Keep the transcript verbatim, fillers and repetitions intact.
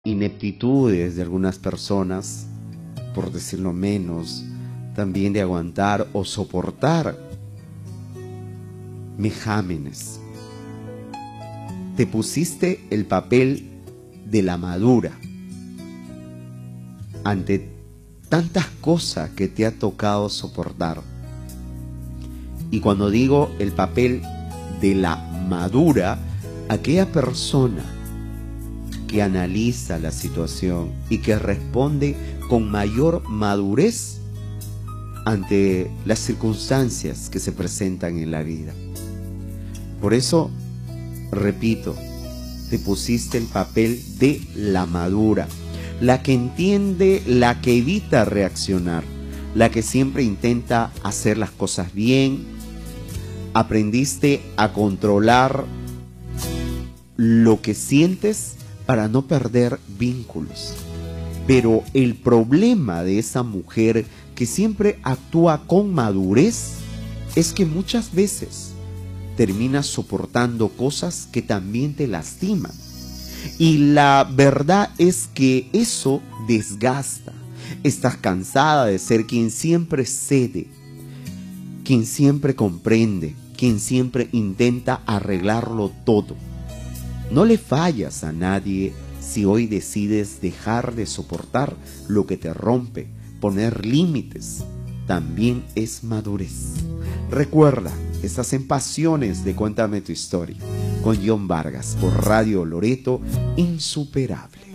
ineptitudes de algunas personas, por decirlo menos, también de aguantar o soportar vejámenes. Te pusiste el papel de la madura ante tantas cosas que te ha tocado soportar. Y cuando digo el papel de la madura, aquella persona que analiza la situación y que responde con mayor madurez ante las circunstancias que se presentan en la vida. Por eso, repito, te pusiste el papel de la madura, la que entiende, la que evita reaccionar, la que siempre intenta hacer las cosas bien. Aprendiste a controlar lo que sientes para no perder vínculos. Pero el problema de esa mujer que siempre actúa con madurez es que muchas veces terminas soportando cosas que también te lastiman. Y la verdad es que eso desgasta. Estás cansada de ser quien siempre cede, quien siempre comprende, quien siempre intenta arreglarlo todo. No le fallas a nadie si hoy decides dejar de soportar lo que te rompe, poner límites. También es madurez. Recuerda, estás en Pasiones de Cuéntame tu Historia con John Vargas por Radio Loreto, insuperable.